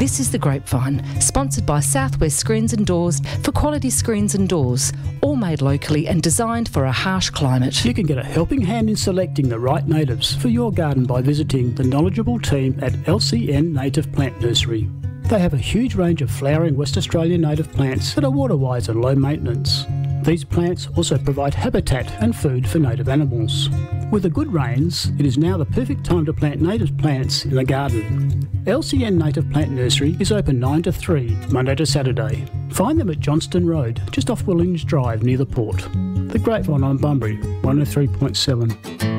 This is The Grapevine, sponsored by Southwest Screens and Doors for quality screens and doors, all made locally and designed for a harsh climate. You can get a helping hand in selecting the right natives for your garden by visiting the knowledgeable team at LCN Native Plant Nursery. They have a huge range of flowering West Australian native plants that are water-wise and low maintenance. These plants also provide habitat and food for native animals. With the good rains, it is now the perfect time to plant native plants in the garden. LCN Native Plant Nursery is open 9 to 3, Monday to Saturday. Find them at Johnston Road, just off Williams Drive near the port. The Grapevine on Bunbury, 103.7.